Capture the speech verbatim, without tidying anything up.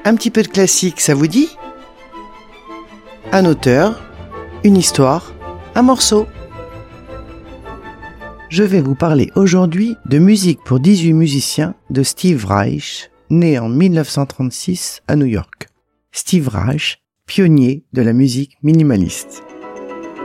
Un petit peu de classique, ça vous dit ? Un auteur, une histoire, un morceau. Je vais vous parler aujourd'hui de Musique pour dix-huit musiciens de Steve Reich, né en mille neuf cent trente-six à New York. Steve Reich, pionnier de la musique minimaliste.